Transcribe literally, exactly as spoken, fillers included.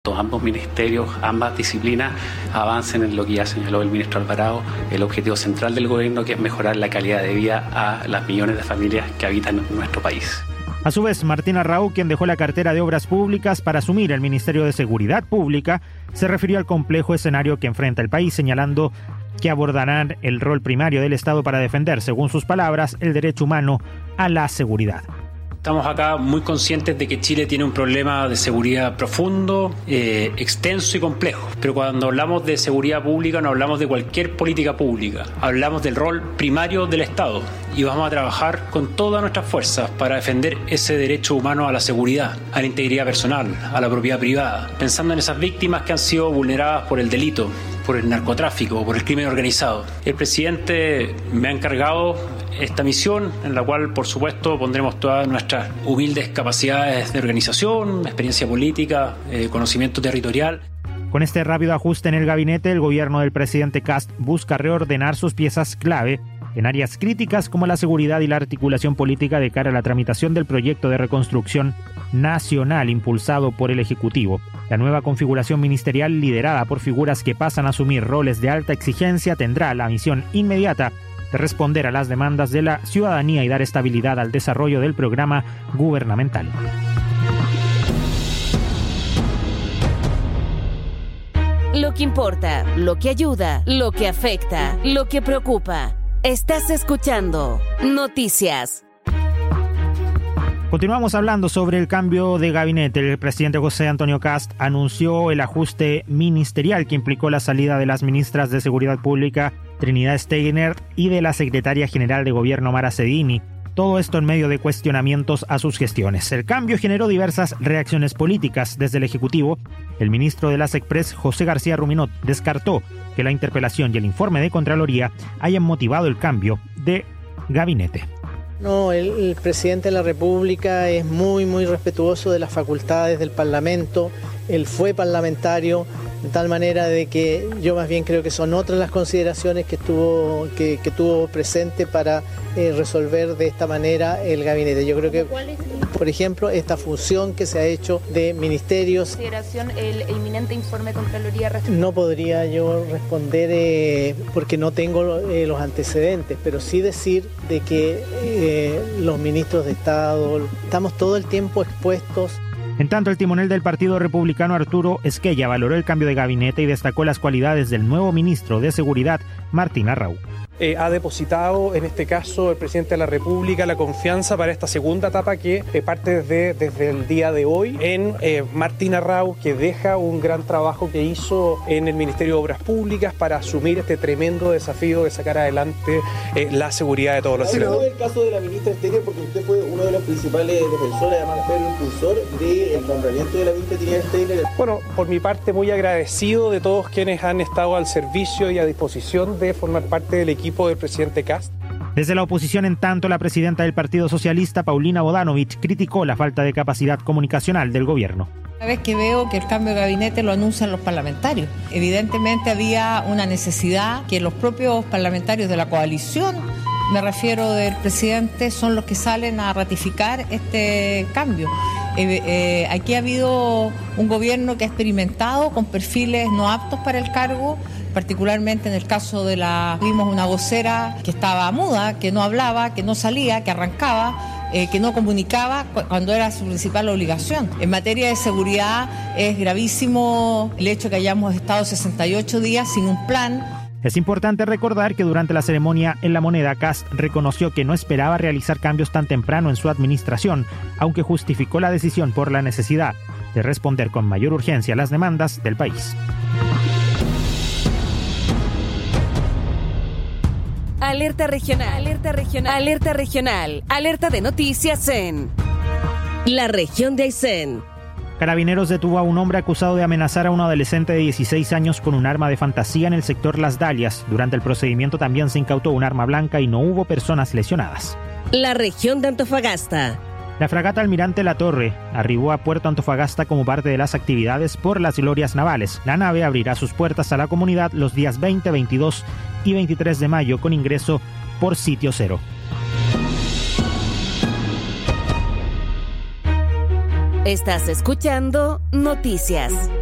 Ambos ministerios, ambas disciplinas avancen en lo que ya señaló el ministro Alvarado, el objetivo central del gobierno, que es mejorar la calidad de vida a las millones de familias que habitan en nuestro país. A su vez, Martín Arrau, quien dejó la cartera de Obras Públicas para asumir el Ministerio de Seguridad Pública, se refirió al complejo escenario que enfrenta el país, señalando que abordarán el rol primario del Estado para defender, según sus palabras, el derecho humano a la seguridad. Estamos acá muy conscientes de que Chile tiene un problema de seguridad profundo, eh, extenso y complejo. Pero cuando hablamos de seguridad pública no hablamos de cualquier política pública. Hablamos del rol primario del Estado y vamos a trabajar con todas nuestras fuerzas para defender ese derecho humano a la seguridad, a la integridad personal, a la propiedad privada, pensando en esas víctimas que han sido vulneradas por el delito, por el narcotráfico, por el crimen organizado. El presidente me ha encargado esta misión, en la cual, por supuesto, pondremos todas nuestras humildes capacidades de organización, experiencia política, eh, conocimiento territorial. Con este rápido ajuste en el gabinete, el gobierno del presidente Kast busca reordenar sus piezas clave en áreas críticas como la seguridad y la articulación política de cara a la tramitación del proyecto de reconstrucción nacional impulsado por el Ejecutivo. La nueva configuración ministerial, liderada por figuras que pasan a asumir roles de alta exigencia, tendrá la misión inmediata de responder a las demandas de la ciudadanía y dar estabilidad al desarrollo del programa gubernamental. Lo que importa, lo que ayuda, lo que afecta, lo que preocupa. Estás escuchando Noticias. Continuamos hablando sobre el cambio de gabinete. El presidente José Antonio Kast anunció el ajuste ministerial que implicó la salida de las ministras de Seguridad Pública, Trinidad Steiner, y de la secretaria general de Gobierno, Mara Cedini. Todo esto en medio de cuestionamientos a sus gestiones. El cambio generó diversas reacciones políticas desde el Ejecutivo. El ministro de la SECPRES, José García Ruminot, descartó que la interpelación y el informe de Contraloría hayan motivado el cambio de gabinete. No, el, el presidente de la República es muy, muy respetuoso de las facultades del Parlamento. Él fue parlamentario, de tal manera de que yo más bien creo que son otras las consideraciones que tuvo, que, que tuvo presente para eh, resolver de esta manera el gabinete. Yo creo que, por ejemplo, esta función que se ha hecho de ministerios. ¿Consideración el inminente informe de Contraloría? No podría yo responder eh, porque no tengo eh, los antecedentes, pero sí decir de que eh, los ministros de Estado estamos todo el tiempo expuestos. En tanto, el timonel del Partido Republicano, Arturo Esquella, valoró el cambio de gabinete y destacó las cualidades del nuevo ministro de Seguridad, Martín Arrau. Eh, ha depositado, en este caso, el presidente de la República la confianza para esta segunda etapa que eh, parte desde, desde el día de hoy en eh, Martín Arrau, que deja un gran trabajo que hizo en el Ministerio de Obras Públicas para asumir este tremendo desafío de sacar adelante eh, la seguridad de todos los ciudadanos. Habló del caso de la ministra Steiner porque usted fue uno de los principales defensores, además fue el impulsor del nombramiento de la ministra Trinidad Steiner. Bueno, por mi parte muy agradecido de todos quienes han estado al servicio y a disposición de formar parte del equipo del presidente Kast. Desde la oposición, en tanto, la presidenta del Partido Socialista, Paulina Bodanovich, criticó la falta de capacidad comunicacional del gobierno. Cada vez que veo que el cambio de gabinete lo anuncian los parlamentarios. Evidentemente había una necesidad que los propios parlamentarios de la coalición, me refiero del presidente, son los que salen a ratificar este cambio. Eh, eh, aquí ha habido un gobierno que ha experimentado con perfiles no aptos para el cargo, particularmente en el caso de la... Vimos una vocera que estaba muda, que no hablaba, que no salía, que arrancaba, eh, que no comunicaba cuando era su principal obligación. En materia de seguridad es gravísimo el hecho que hayamos estado sesenta y ocho días sin un plan. Es importante recordar que durante la ceremonia en La Moneda, Kast reconoció que no esperaba realizar cambios tan temprano en su administración, aunque justificó la decisión por la necesidad de responder con mayor urgencia a las demandas del país. Alerta regional, alerta regional, alerta regional, alerta de noticias en la región de Aysén. Carabineros detuvo a un hombre acusado de amenazar a un adolescente de dieciséis años con un arma de fantasía en el sector Las Dalias. Durante el procedimiento también se incautó un arma blanca y no hubo personas lesionadas. La región de Antofagasta. La fragata Almirante La Torre arribó a Puerto Antofagasta como parte de las actividades por las glorias navales. La nave abrirá sus puertas a la comunidad los días veinte, veintidós y veintitrés de mayo con ingreso por sitio cero. Estás escuchando Noticias.